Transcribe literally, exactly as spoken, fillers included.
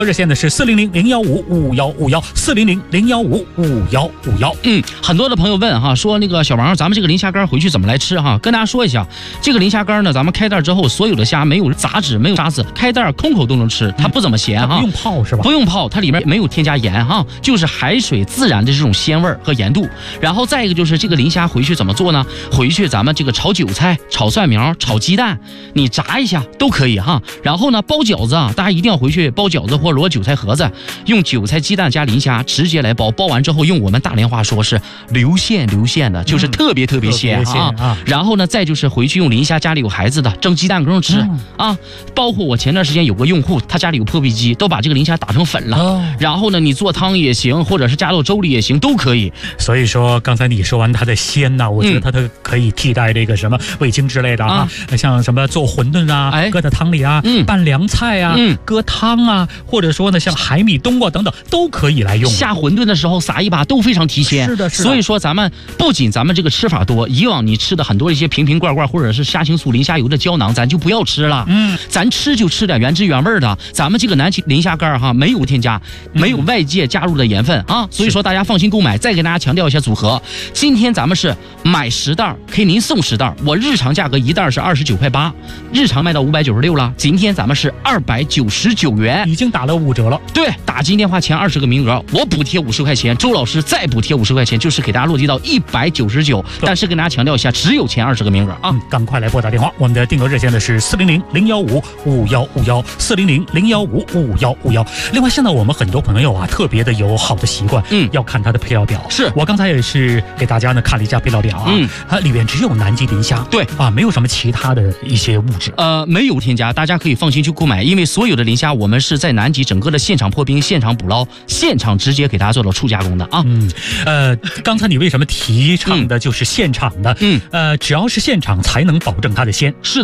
热线的是四零零零幺五五幺五幺四零零零幺五五幺五幺。 嗯，很多的朋友问哈，说那个小王，咱们这个磷虾干回去怎么来吃哈？跟大家说一下，这个磷虾干呢，咱们开袋之后，所有的虾没有杂质，没有沙子，开袋空口都能吃，它不怎么咸哈。 不用泡是吧？ 不用泡，它里面没有添加盐哈，就是海水自然的这种鲜味和盐度。然后再一个就是这个磷虾回去怎么做呢？回去咱们这个炒韭菜、炒蒜苗、炒鸡蛋，你炸一下都可以哈。然后呢，包饺子啊，大家一定要回去包饺子或摞韭菜盒子，用韭菜、鸡蛋加磷虾直接来包，包完之后用我们大连话说是流线流线的，就是特别特别鲜、嗯、特别鲜啊。啊然后呢，再就是回去用磷虾，家里有孩子的蒸鸡蛋羹吃、嗯、啊。包括我前段时间有个用户，他家里有破壁机，都把这个磷虾打成粉了、哦、然后呢，你做汤也行，或者是加到粥里也行，都可以。所以说刚才你说完它的鲜呐、啊，我觉得它的可以替代这个什么味精之类的啊，啊像什么做馄饨啊，哎、搁在汤里啊，嗯、拌凉菜啊，嗯、搁汤啊，或者说呢像海米冬瓜等等都可以来用。下馄饨的时候撒一把都非常提鲜。是的，是的。所以说咱们不仅咱们这个吃法多，以往你吃的很多一些瓶瓶罐罐或者是虾青素、磷虾油的胶囊，咱就不要吃了。嗯，咱吃就吃点原汁原味的。咱们这个南极磷虾干哈，没有添加，没有外界加入的盐分啊，所以说大家放心购买。再给大家强调一下组合，今天咱们是买十袋可以您送十袋，我日常价格一袋是二十九块八，日常卖到五百九十六了，今天咱们是二百九十九元，已经打了五折了。对，打进电话前二十个名额，我补贴五十块钱，周老师再补贴五十块钱，就是给大家落地到一百九十九。但是跟大家强调一下，只有前二十个名额啊，嗯、赶快来拨打电话，我们的订购热线的是四零零零幺五五幺五幺四零零零幺五五幺五幺。另外，现在我们很多朋友啊，特别的有好的习惯，嗯，要看它的配料表。是我刚才也是给大家呢看了一下配料表啊，嗯，它里面只有南极磷虾，对啊，没有什么其他的一些物质，呃，没有添加，大家可以放心去购买，因为所有的磷虾我们是在南极整个的现场破冰、现场捕捞、现场直接给大家做到初加工的啊。嗯，呃，刚才你为什么提倡的就是现场的？嗯，呃，只要是现场才能保证它的鲜。是的。